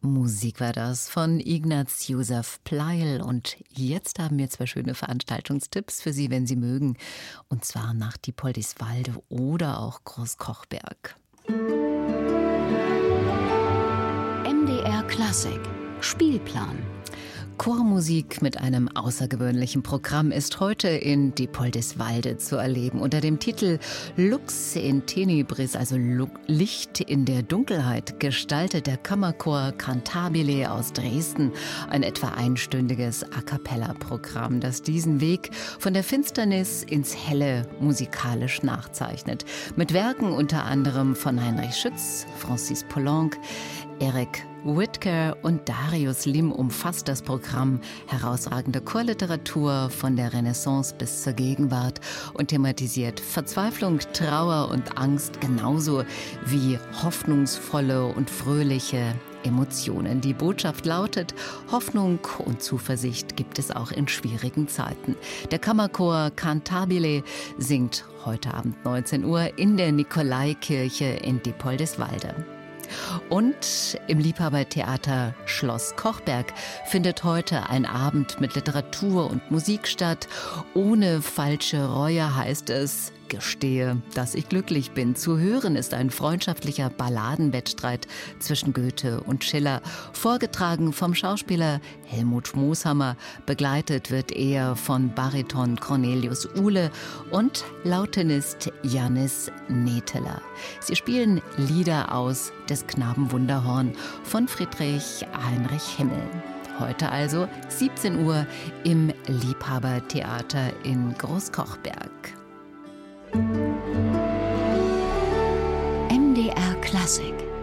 Musik war das von Ignaz Josef Pleil. Und jetzt haben wir 2 schöne Veranstaltungstipps für Sie, wenn Sie mögen. Und zwar nach Diepoldiswalde oder auch Großkochberg. MDR Klassik Spielplan. Chormusik mit einem außergewöhnlichen Programm ist heute in Diepoldiswalde zu erleben. Unter dem Titel Lux in Tenebris, also Licht in der Dunkelheit, gestaltet der Kammerchor Cantabile aus Dresden ein etwa einstündiges A-cappella-Programm, das diesen Weg von der Finsternis ins Helle musikalisch nachzeichnet. Mit Werken unter anderem von Heinrich Schütz, Francis Poulenc, Eric Whitker und Darius Lim umfasst das Programm herausragende Chorliteratur von der Renaissance bis zur Gegenwart und thematisiert Verzweiflung, Trauer und Angst genauso wie hoffnungsvolle und fröhliche Emotionen. Die Botschaft lautet: Hoffnung und Zuversicht gibt es auch in schwierigen Zeiten. Der Kammerchor Cantabile singt heute Abend 19 Uhr in der Nikolaikirche in Diepoldiswalde. Und im Liebhabertheater Schloss Kochberg findet heute ein Abend mit Literatur und Musik statt. Ohne falsche Reue heißt es: Gestehe, dass ich glücklich bin. Zu hören ist ein freundschaftlicher Balladenwettstreit zwischen Goethe und Schiller. Vorgetragen vom Schauspieler Helmut Mooshammer. Begleitet wird er von Bariton Cornelius Uhle und Lautenist Jannis Neteler. Sie spielen Lieder aus des Knaben Wunderhorn von Friedrich Heinrich Himmel. Heute also 17 Uhr im Liebhabertheater in Großkochberg. MDR Klassik